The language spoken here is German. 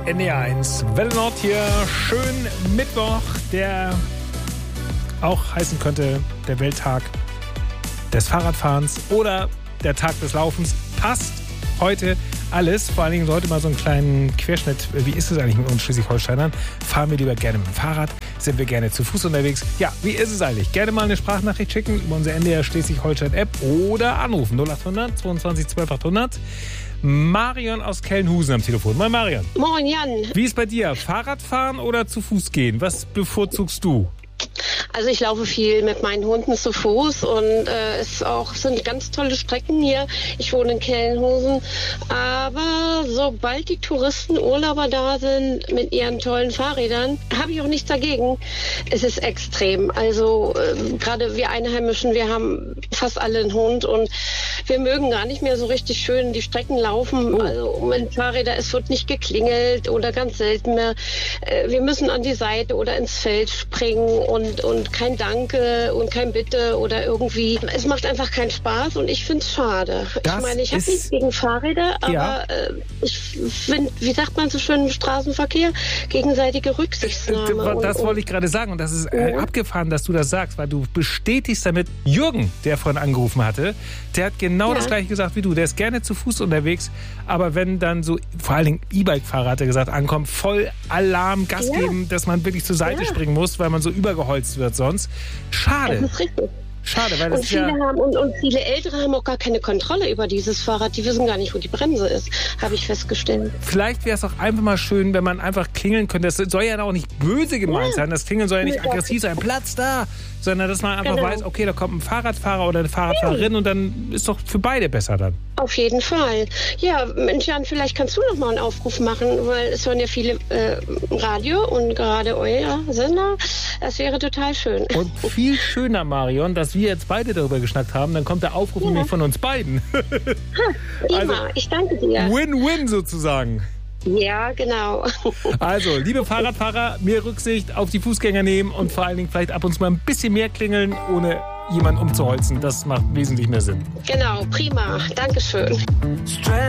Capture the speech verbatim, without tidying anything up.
N D R eins. Welle Nord hier, schön Mittwoch, der auch heißen könnte der Welttag des Fahrradfahrens oder der Tag des Laufens. Passt heute alles. Vor allen Dingen heute mal so einen kleinen Querschnitt. Wie ist es eigentlich mit uns Schleswig-Holsteinern? Fahren wir lieber gerne mit dem Fahrrad? Sind wir gerne zu Fuß unterwegs? Ja, wie ist es eigentlich? Gerne mal eine Sprachnachricht schicken über unsere N D R Schleswig-Holstein-App oder anrufen null acht hundert zweiundzwanzig zwölf achthundert. Marion aus Kellenhusen am Telefon. Moin Marion. Moin Jan. Wie ist bei dir? Fahrradfahren oder zu Fuß gehen? Was bevorzugst du? Also ich laufe viel mit meinen Hunden zu Fuß und äh, es auch, sind ganz tolle Strecken hier. Ich wohne in Kellenhusen. Aber sobald die Touristen, Urlauber da sind mit ihren tollen Fahrrädern, habe ich auch nichts dagegen. Es ist extrem. Also äh, gerade wir Einheimischen, wir haben fast alle einen Hund und wir mögen gar nicht mehr so richtig schön die Strecken laufen. Oh. Also mit Fahrrädern, es wird nicht geklingelt oder ganz selten mehr. Äh, wir müssen an die Seite oder ins Feld springen und, und kein Danke und kein Bitte oder irgendwie. Es macht einfach keinen Spaß und ich finde es schade. Das ich meine, ich habe ist- nichts gegen Fahrräder, aber Ja. äh, ich finde, wie sagt man so schön im Straßenverkehr, gegenseitige Rücksichtnahme. Das und, wollte ich gerade sagen und das ist äh, Ja. abgefahren, dass du das sagst, weil du bestätigst damit Jürgen, der vorhin angerufen hatte, der hat genau Ja. das gleiche gesagt wie du. Der ist gerne zu Fuß unterwegs, aber wenn dann so, vor allen Dingen E-Bike-Fahrer hat er gesagt, ankommt, voll Alarm, Gas Ja. geben, dass man wirklich zur Seite Ja. springen muss, weil man so übergeholzt wird sonst. Das Schade, ist richtig. schade, weil das Und ist viele, ja... haben, und, und viele Ältere haben auch gar keine Kontrolle über dieses Fahrrad. Die wissen gar nicht, wo die Bremse ist, habe ich festgestellt. Vielleicht wäre es auch einfach mal schön, wenn man einfach klingeln könnte. Das soll ja auch nicht böse gemeint Ja. sein. Das Klingeln soll ja nicht Nee, aggressiv sein. Platz da! Sondern dass man einfach Genau. weiß, okay, da kommt ein Fahrradfahrer oder eine Fahrradfahrerin und dann ist doch für beide besser dann. Auf jeden Fall. Ja, Mensch Jan, vielleicht kannst du noch mal einen Aufruf machen, weil es hören ja viele äh, Radio und gerade euer Sender. Das wäre total schön. Und viel schöner, Marion, dass wir jetzt beide darüber geschnackt haben. Dann kommt der Aufruf Ja. nämlich von uns beiden. Prima, also- ich danke dir. Win-win sozusagen. Ja, genau. Also, liebe Fahrradfahrer, mehr Rücksicht auf die Fußgänger nehmen und vor allen Dingen vielleicht ab und zu mal ein bisschen mehr klingeln, ohne jemanden umzuholzen. Das macht wesentlich mehr Sinn. Genau, prima. Dankeschön.